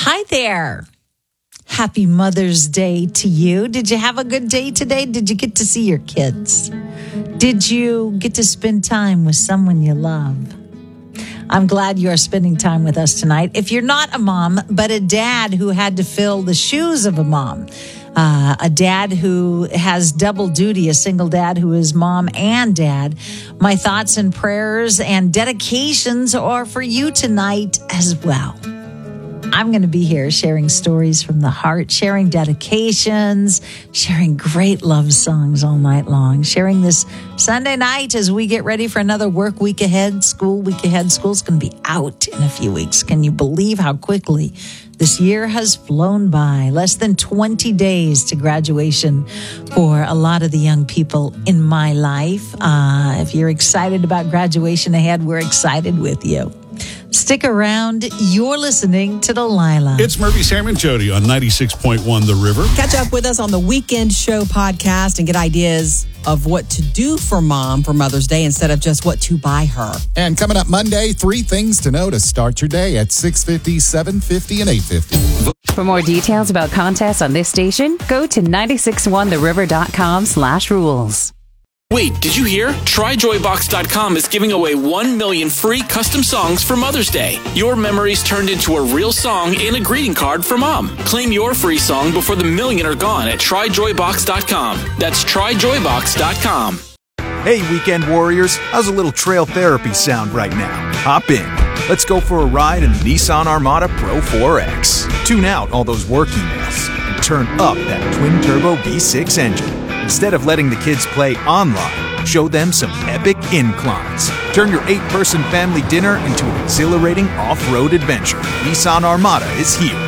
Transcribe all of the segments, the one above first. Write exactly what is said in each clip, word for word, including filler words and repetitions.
Hi there. Happy Mother's Day to you. Did you have a good day today? Did you get to see your kids? Did you get to spend time with someone you love? I'm glad you are spending time with us tonight. If you're not a mom, but a dad who had to fill the shoes of a mom, uh, a dad who has double duty, a single dad who is mom and dad, my thoughts and prayers and dedications are for you tonight as well. I'm going to be here sharing stories from the heart, sharing dedications, sharing great love songs all night long, sharing this Sunday night as we get ready for another work week ahead, school week ahead. School's going to be out in a few weeks. Can you believe how quickly this year has flown by? Less than twenty days to graduation for a lot of the young people in my life. Uh, if you're excited about graduation ahead, we're excited with you. Stick around. You're listening to Delilah. It's Murphy, Sam, and Jody on ninety-six point one The River. Catch up with us on the Weekend Show podcast and get ideas of what to do for mom for Mother's Day instead of just what to buy her. And coming up Monday, three things to know to start your day at six fifty, seven fifty, and eight fifty. For more details about contests on this station, go to nine six one the river dot com slash rules. Wait, did you hear? Try joy box dot com is giving away one million free custom songs for Mother's Day. Your memories turned into a real song and a greeting card for mom. Claim your free song before the million are gone at try joy box dot com. That's try joy box dot com. Hey, weekend warriors. How's a little trail therapy sound right now? Hop in. Let's go for a ride in the Nissan Armada Pro four X. Tune out all those work emails and turn up that twin-turbo V six engine. Instead of letting the kids play online, show them some epic inclines. Turn your eight-person family dinner into an exhilarating off-road adventure. Nissan Armada is here.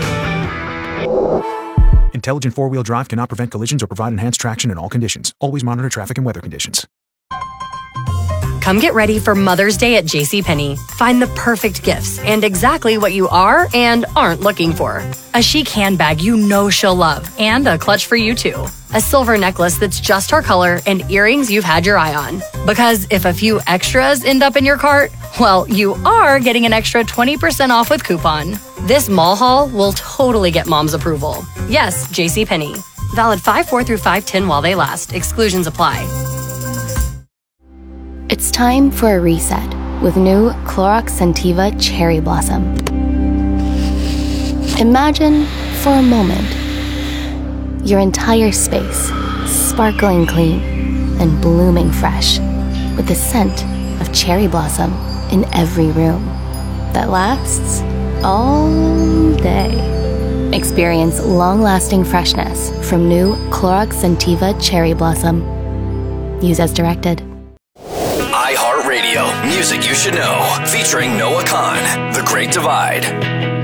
Intelligent four-wheel drive cannot prevent collisions or provide enhanced traction in all conditions. Always monitor traffic and weather conditions. Come get ready for Mother's Day at JCPenney. Find the perfect gifts and exactly what you are and aren't looking for. A chic handbag you know she'll love and a clutch for you too. A silver necklace that's just her color and earrings you've had your eye on. Because if a few extras end up in your cart, well, you are getting an extra twenty percent off with coupon. This mall haul will totally get mom's approval. Yes, JCPenney. Valid five four through five ten while they last. Exclusions apply. It's time for a reset with new Clorox Scentiva Cherry Blossom. Imagine, for a moment, your entire space sparkling clean and blooming fresh with the scent of cherry blossom in every room that lasts all day. Experience long-lasting freshness from new Clorox Scentiva Cherry Blossom. Use as directed. iHeartRadio, music you should know, featuring Noah Khan, The Great Divide.